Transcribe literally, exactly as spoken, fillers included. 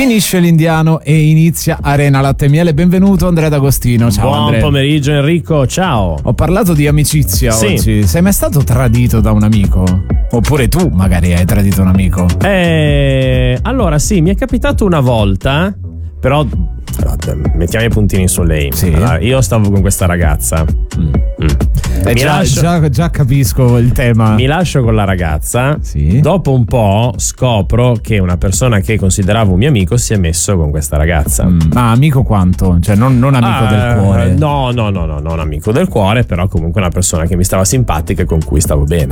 Finisce l'Indiano e inizia Arena Latte e Miele. Benvenuto Andrea D'Agostino. Ciao. Buon Andrea. pomeriggio Enrico, ciao. Ho parlato di amicizia sì. oggi. Sei mai stato tradito da un amico? Oppure tu magari hai tradito un amico? Eh, allora sì, mi è capitato una volta, però mettiamo i puntini su lei. Sì. Allora, io stavo con questa ragazza. Mm. Mm. Eh, mi già, lascio, già, già capisco il tema. Mi lascio con la ragazza. Sì. Dopo un po' scopro che una persona che consideravo un mio amico si è messo con questa ragazza. Mm. Ma amico quanto? Cioè non, non amico ah, del cuore? No, no, no, no, non amico del cuore, però comunque una persona che mi stava simpatica e con cui stavo bene.